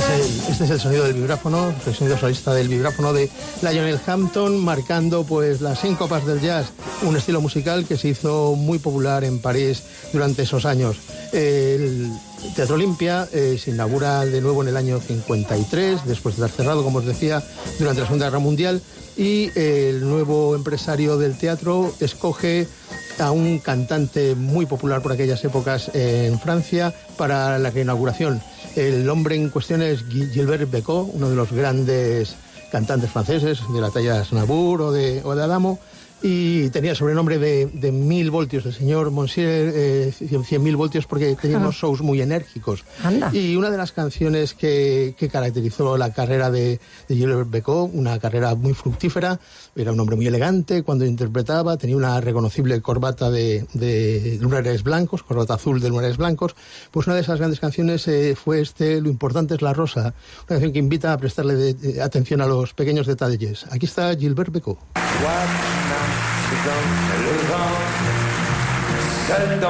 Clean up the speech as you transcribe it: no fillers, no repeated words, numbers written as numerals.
Este es el sonido del vibráfono, el sonido solista del vibráfono de Lionel Hampton, marcando pues las síncopas del jazz, un estilo musical que se hizo muy popular en París durante esos años. El Teatro Olimpia se inaugura de nuevo en el año 53, después de estar cerrado, como os decía, durante la Segunda Guerra Mundial, y el nuevo empresario del teatro escoge a un cantante muy popular por aquellas épocas en Francia para la reinauguración. El hombre en cuestión es Gilbert Bécaud, uno de los grandes cantantes franceses de la talla de Aznavour o de Adamo, y tenía el sobrenombre de 1000 voltios, el señor Monsieur 100.000 voltios, porque tenía unos shows muy enérgicos. Anda. Y una de las canciones que caracterizó la carrera de Gilbert Bécaud, una carrera muy fructífera, era un hombre muy elegante cuando interpretaba, tenía una reconocible corbata de lunares blancos, corbata azul de lunares blancos. Pues una de esas grandes canciones fue Lo importante es la rosa, una canción que invita a prestarle atención a los pequeños detalles. Aquí está Gilbert Bécaud. Seul dans